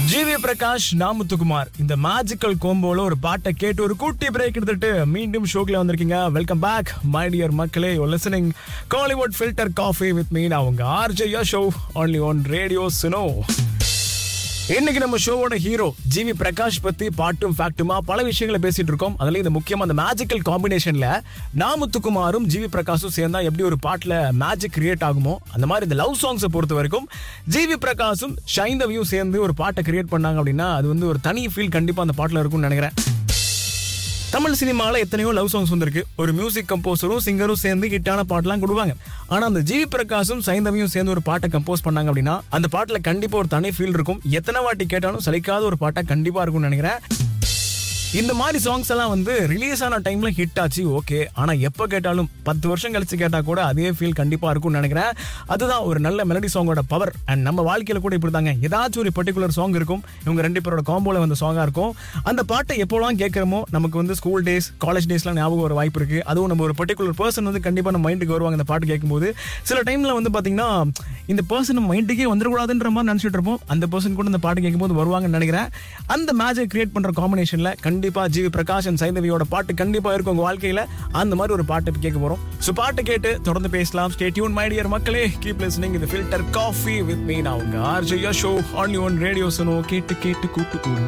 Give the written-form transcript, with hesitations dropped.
GV Prakash Na Muthukumar இந்த magical கோம்போல ஒரு பாட்டை கேட்டு ஒரு குட்டி பிரேக் எடுத்துட்டு மீண்டும் ஷோக்குல வந்திருக்கீங்க. வெல்கம் பேக் மை டியர் மக்களே. You listening Kollywood filter coffee with me. நான் உங்க RJ show only on radio சுனோ. இன்னைக்கு நம்ம ஷோவோட ஹீரோ ஜிவி பிரகாஷ் பத்தி பாட்டும் ஃபேக்டுமா பல விஷயங்களை பேசிட்டு இருக்கோம். அதுல இந்த முக்கியமா அந்த மேஜிக்கல் காம்பினேஷன்ல நாமுத்துக்குமாரும் ஜிவி பிரகாஷும் சேர்ந்தா எப்படி ஒரு பாட்டுல மேஜிக் கிரியேட் ஆகுமோ அந்த மாதிரி இந்த லவ் சாங்ஸை பொறுத்த வரைக்கும் ஜிவி பிரகாஷும் ஷைந்தவியும் சேர்ந்து ஒரு பாட்டை கிரியேட் பண்ணாங்க அப்படின்னா அது வந்து ஒரு தனி ஃபீல் கண்டிப்பா அந்த பாட்டுல இருக்கும்னு நினைக்கிறேன். தமிழ் சினிமாவில் எத்தனையோ லவ் சாங்ஸ் வந்திருக்கு. ஒரு மியூசிக் கம்போசரும் சிங்கரும் சேர்ந்து ஹிட்டான பாட்டெல்லாம் கொடுப்பாங்க. ஆனா அந்த ஜிவி பிரகாஷும் சைந்தவியும் சேர்ந்து ஒரு பாட்டை கம்போஸ் பண்ணாங்க அப்படின்னா அந்த பாட்டுல கண்டிப்பா ஒரு தனி ஃபீல் இருக்கும். எத்தனை வாட்டி கேட்டாலும் சலிக்காத ஒரு பாட்டா கண்டிப்பா இருக்கும்னு நினைக்கிறேன். இந்த மாதிரி சாங்ஸ் எல்லாம் வந்து ரிலீஸ் ஆன டைம்ல ஹிட் ஆச்சு, ஓகே. ஆனா எப்ப கேட்டாலும் 10 வருஷம் கழிச்சு கேட்டா கூட அதே ஃபீல் கண்டிப்பா இருக்கும்னு நினைக்கிறேன். அதுதான் ஒரு நல்ல மெலடி சாங்கோட பவர். அண்ட் நம்ம வாழ்க்கையில கூட இப்படிதாங்க, ஏதாச்சும் ஒரு பர்டிகுலர் சாங் இருக்கும். இவங்க ரெண்டு பேரோட காம்போல வந்த சாங்கா இருக்கும். அந்த பாட்டை எப்போலாம் கேட்கிறோமோ நமக்கு வந்து ஸ்கூல் டேஸ், காலேஜ் டேஸ்லாம் ஞாபகம் வர வாய்ப்பு இருக்கு. அதுவும் நம்ம ஒரு பர்டிகுலர் பர்சன் வந்து கண்டிப்பா நம்ம மைண்டுக்கு வருவாங்க இந்த பாட்டு கேட்கும்போது. சில டைம்ல வந்து பாத்தீங்கன்னா இந்த பர்சன் மைண்டுக்கே வந்துடக்கூடாதுன்ற மாதிரி நினைச்சிட்டு இருப்போம். அந்த பர்சன் கூட இந்த பாட்டு கேட்கும்போது வருவாங்கன்னு நினைக்கிறேன். அந்த மேஜிக் கிரியேட் பண்ற காம்பினேஷன்ல கண்டிப்பா ஜிவி பிரகாஷ் அண்ட் சைந்தவியோட பாட்டு கண்டிப்பா இருக்கும் உங்க வாழ்க்கையில. அந்த மாதிரி ஒரு பாட்டு கேட்க போறோம். சோ பாட்டு கேட்டு தொடர்ந்து பேசலாம். ஸ்டே டியூன் மை டியர் மக்களே. Keep listening the filter coffee with me. நான் உங்க RJ show only on radio சுனோ. கேட்டு கேட்டு கூட்டு